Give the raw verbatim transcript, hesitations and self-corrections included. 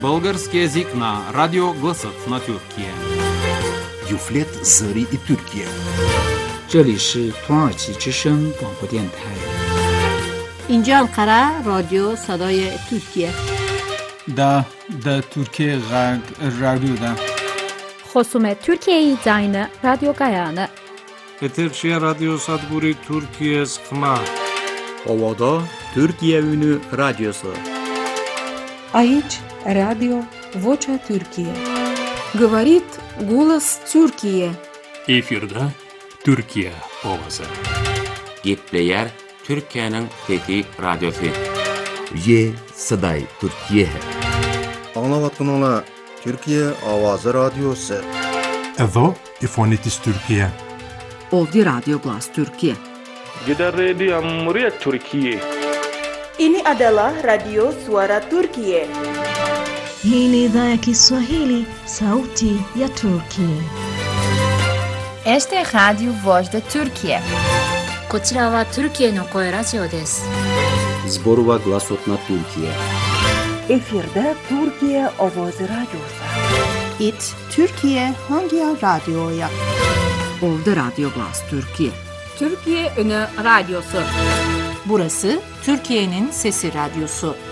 Болгарский язык на радио Гласът на Türkiye. Юфлет Зări и Türkiye. 这里是土耳其之声广播电台。 اینجا انقره رادیو صدای ترکیه. دا دا Türkiye Radyo'da. خصومت Türkiye Zayını Radyo Gayanı. Eterçiye Radyo Sadburi Türkiye Sıkma. Ovada Türkiye Ünü Radyosu. Aici Radio Vocea Türkiye. Говорит голос Türkiye. Efirde Türkiye Ovası. Gepleyer Türkiye'nin Fethi Radyosu. Ye Saday Türkiye. Anlavatınla Türkiye Avazı Radyosu. Evo İfonitis Türkiye. Ovdje Radio Glas Türkiye. Gider Radio Muriet Türkiye. Ini adalah Radio Suara Turkiye. Hii ni idhaa ya Kiswahili, sauti ya Turkiye. Este é Radio Voz da Turkiye. こちらはトルキエの声ラジオです。 Zborova Glasot na Türkiye. Efirde Türkiye Avazı Radyosu. It Türkiye hangi radyoya? Ovdje Radio Glas Türkiye. Türkiye Ünü Radyosu. Burası Türkiye'nin Sesi Radyosu.